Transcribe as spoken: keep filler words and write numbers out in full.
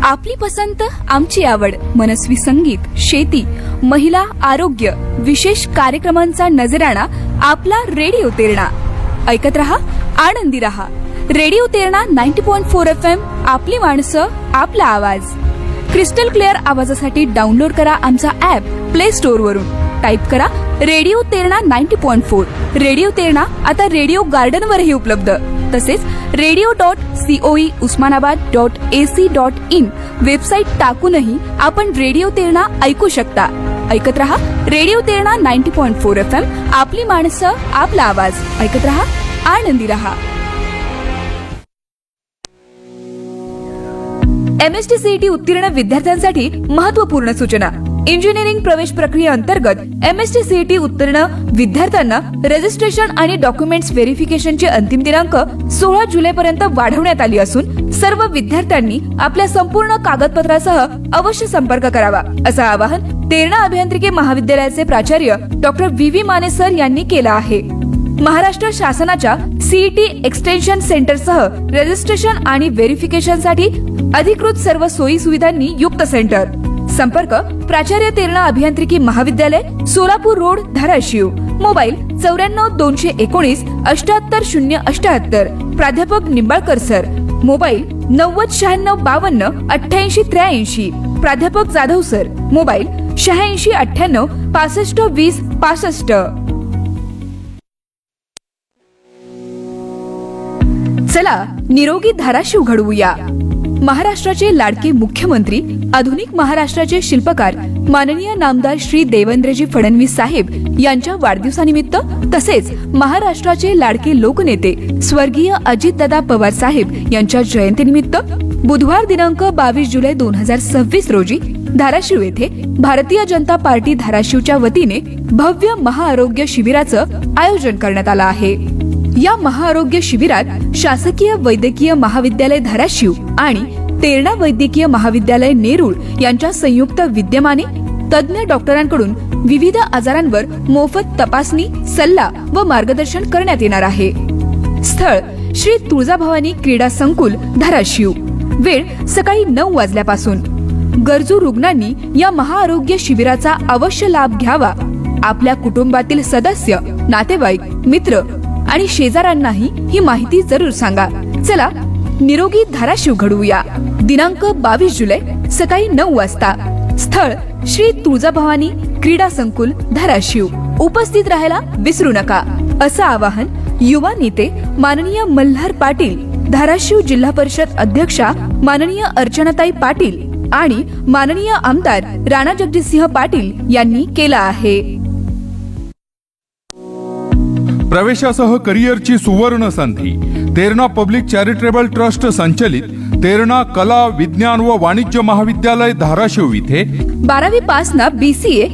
आपली पसंत आमची आवड मनस्वी संगीत शेती महिला आरोग्य विशेष कार्यक्रमांचा नजराणा आपला रेडिओ तेरणा ऐकत रहा आनंदी रहा रेडिओ तेरणा नव्वद पॉइंट चार एफ एम आपली माणसं आपला आवाज क्रिस्टल क्लिअर आवाजासाठी डाउनलोड करा आमचा ऍप प्ले स्टोअर वरून टाइप करा रेडिओ तेरणा नव्वद पॉइंट चार रेडिओ तेरणा आता रेडिओ गार्डन वरही उपलब्ध तसेच radio dot COE Osmanabad dot AC dot in website टाकूनही आपण रेडिओ तेरणा ऐकू शकता ऐकत रहा रेडिओ तेरणा नव्वद पॉइंट चार एफ एम आपली माणसं आपला आवाज ऐकत रहा आनंदी रहा. एमएसटी सीईटी उत्तीर्ण विद्यार्थ्यांसाठी महत्त्वपूर्ण सूचना. इंजिनिअरिंग प्रवेश प्रक्रियेअंतर्गत एमएसटी सीईटी उत्तीर्ण विद्यार्थ्यांना रजिस्ट्रेशन आणि डॉक्युमेंट्स व्हेरिफिकेशनची अंतिम दिनांक सोळा जुलै पर्यंत वाढवण्यात आली असून सर्व विद्यार्थ्यांनी आपल्या संपूर्ण कागदपत्रासह अवश्य संपर्क करावा असं आवाहन तेरणा अभियांत्रिकी महाविद्यालयाचे प्राचार्य doctor V V Mane sir यांनी केलं आहे. महाराष्ट्र शासनाच्या सीईटी एक्सटेन्शन सेंटरसह रजिस्ट्रेशन आणि व्हेरिफिकेशनसाठी अधिकृत सर्व सोयी सुविधांनी युक्त सेंटर. संपर्क प्राचार्य तेरणा अभियांत्रिकी महाविद्यालय सोलापूर रोड धाराशिव. मोबाईल चौऱ्याण्णव दोनशे एकोणीस अठ्याहत्तर शून्य अठ्याहत्तर. प्राध्यापक निंबाळकर सर. मोबाईल नव्वद शहाण्णव बावन्न अठ्ठ्याऐंशी त्र्याऐंशी. प्राध्यापक जाधव सर. मोबाईल शहाऐंशी अठ्ठ्याण्णव पासष्ट वीस पासष्ट. चला निरोगी धाराशिव घडवूया. महाराष्ट्राचे लाडके मुख्यमंत्री आधुनिक महाराष्ट्राचे शिल्पकार माननीय नामदार श्री देवेंद्रजी फडणवीस साहेब यांच्या वाढदिवसानिमित्त तसेच महाराष्ट्राचे लाडके लोकनेते स्वर्गीय अजितदादा पवार साहेब यांच्या जयंतीनिमित्त बुधवार दिनांक बावीस जुलै दोन हजार सव्वीस रोजी धाराशिव येथे भारतीय जनता पार्टी धाराशिवच्या वतीने भव्य महाआरोग्य शिबिराचं आयोजन करण्यात आलं आहे. या महाआरोग्य शिबिरात शासकीय वैद्यकीय महाविद्यालय धाराशिव आणि तेरणा वैद्यकीय महाविद्यालय नेरूळ यांच्या संयुक्त विद्यमाने तज्ञ डॉक्टरांकडून विविध आजारांवर मोफत तपासणी सल्ला व मार्गदर्शन करण्यात येणार आहे. स्थळ श्री तुळजाभवानी क्रीडा संकुल धाराशिव. वेळ सकाळी नऊ वाजल्यापासून. गरजू रुग्णांनी या महाआरोग्य शिबिराचा अवश्य लाभ घ्यावा. आपल्या कुटुंबातील सदस्य नातेवाईक मित्र आणि शेजाऱ्यांनाही ही माहिती जरूर सांगा. चला निरोगी धाराशिव घडवूया. दिनांक बावीस जुलै सकाळी नऊ वाजता. स्थळ श्री तुळजाभवानी क्रीडा संकुल धाराशिव. उपस्थित राहायला विसरू नका असं आवाहन युवा नेते माननीय मल्हार पाटील धाराशिव जिल्हा परिषद अध्यक्षा माननीय अर्चनाताई पाटील आणि माननीय आमदार राणा जगजितसिंह पाटील यांनी केलं आहे. प्रवेशासह करिअरची सुवर्ण संधी. तेरणा पब्लिक चॅरिटेबल ट्रस्ट संचलित तेरणा कला विज्ञान व वाणिज्य महाविद्यालय धाराशिव इथे बारावी पास ना बीसीए